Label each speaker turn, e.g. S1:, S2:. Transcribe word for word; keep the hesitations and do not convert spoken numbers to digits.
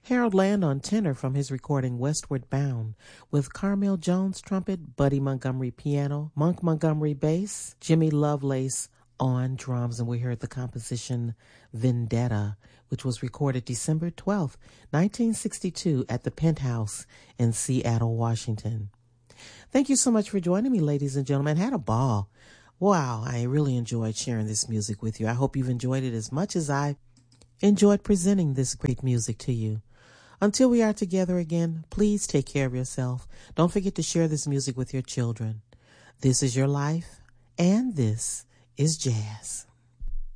S1: Harold Land on tenor from his recording Westward Bound, with Carmel Jones trumpet, Buddy Montgomery piano, Monk Montgomery bass, Jimmy Lovelace on drums, and we heard the composition Vendetta, which was recorded December twelfth, nineteen sixty-two at the Penthouse in Seattle, Washington. Thank you so much for joining me, ladies and gentlemen. Had a ball. Wow, I really enjoyed sharing this music with you. I hope you've enjoyed it as much as I enjoyed presenting this great music to you. Until we are together again, please take care of yourself. Don't forget to share this music with your children. This is your life, and this is jazz.